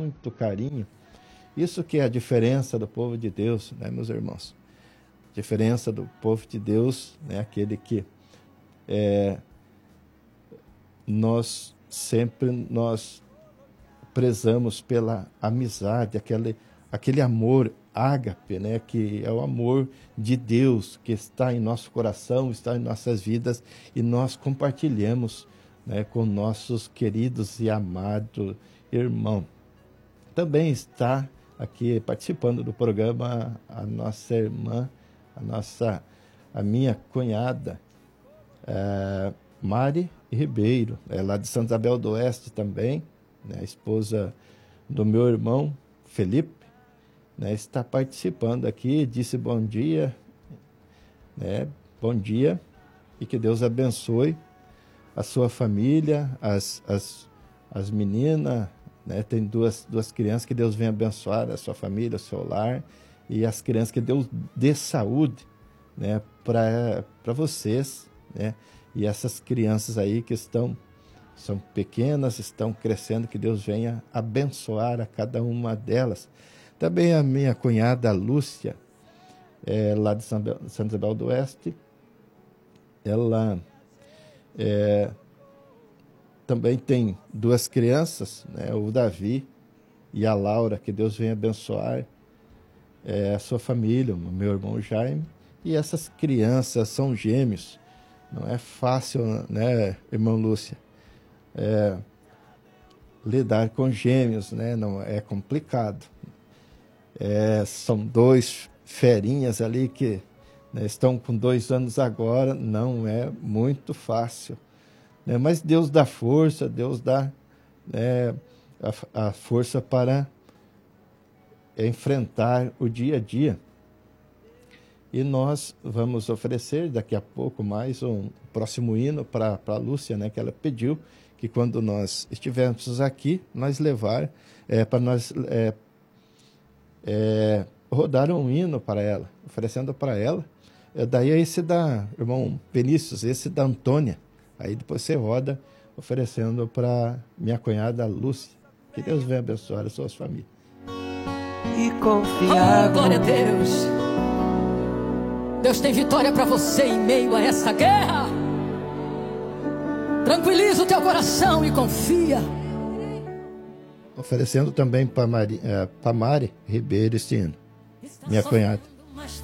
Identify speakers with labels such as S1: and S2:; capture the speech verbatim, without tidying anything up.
S1: muito carinho. Isso que é a diferença do povo de Deus, né, meus irmãos? A diferença do povo de Deus, né, aquele que é, nós sempre nós prezamos pela amizade, aquele, aquele amor ágape, né, que é o amor de Deus que está em nosso coração, está em nossas vidas, e nós compartilhamos, né, com nossos queridos e amados irmãos. Também está aqui participando do programa a nossa irmã, a nossa, a minha cunhada, é, Mari Ribeiro, é lá de Santa Isabel do Oeste também, né, a esposa do meu irmão Felipe, né, está participando aqui, disse bom dia, né, bom dia, e que Deus abençoe a sua família, as, as, as meninas, né, tem duas, duas crianças, que Deus venha abençoar a sua família, o seu lar, e as crianças, que Deus dê saúde, né, para vocês, né, e essas crianças aí que estão, são pequenas, estão crescendo, que Deus venha abençoar a cada uma delas. Também a minha cunhada Lúcia, é, lá de Santa Isabel do Oeste, ela é, também tem duas crianças, né, o Davi e a Laura, que Deus venha abençoar é, a sua família, o meu irmão Jaime, e essas crianças são gêmeos. Não é fácil, né, irmã Lúcia, é, lidar com gêmeos, né, não é complicado. É, são dois ferinhas ali que, né, estão com dois anos agora, não é muito fácil, né, mas Deus dá força, Deus dá, né, a, a força para enfrentar o dia a dia. E nós vamos oferecer daqui a pouco mais um próximo hino para a Lúcia, né, que ela pediu que quando nós estivermos aqui, nós levar, é, para nós é, é, rodar um hino para ela, oferecendo para ela. É, daí é esse da, irmão Vinícius, esse da Antônia. Aí depois você roda, oferecendo para minha cunhada Lúcia. Que Deus venha abençoar as suas famílias.
S2: E confiar.
S3: Oh, glória a Deus. Deus tem vitória para você em meio a essa guerra. Tranquiliza o teu coração e confia.
S1: Oferecendo também para Mari, uh, para Mari Ribeiro este hino, minha cunhada.